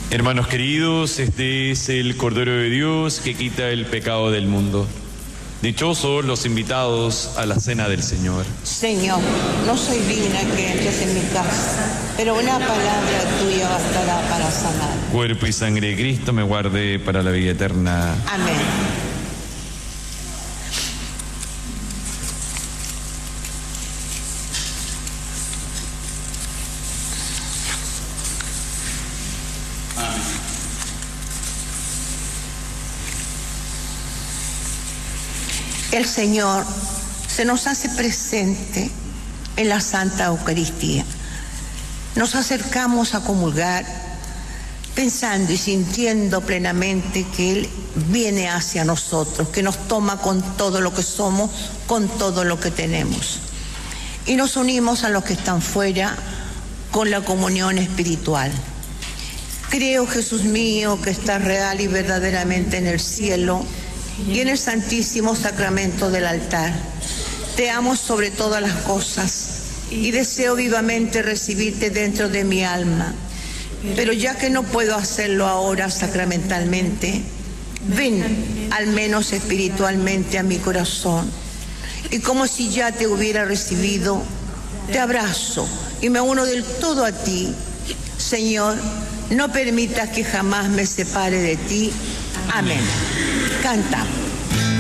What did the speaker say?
Hermanos queridos, este es el Cordero de Dios que quita el pecado del mundo. Dichosos los invitados a la cena del Señor. Señor, no soy digna que entres en mi casa, pero una palabra tuya bastará para sanar. Cuerpo y sangre de Cristo me guarde para la vida eterna. Amén. El Señor se nos hace presente en la Santa Eucaristía. Nos acercamos a comulgar pensando y sintiendo plenamente que Él viene hacia nosotros, que nos toma con todo lo que somos, con todo lo que tenemos. Y nos unimos a los que están fuera con la comunión espiritual. Creo, Jesús mío, que estás real y verdaderamente en el cielo y en el santísimo sacramento del altar. Te amo sobre todas las cosas y deseo vivamente recibirte dentro de mi alma. Pero ya que no puedo hacerlo ahora sacramentalmente, ven al menos espiritualmente a mi corazón. Y como si ya te hubiera recibido, te abrazo y me uno del todo a ti. Señor, no permitas que jamás me separe de ti. Amén. Canta.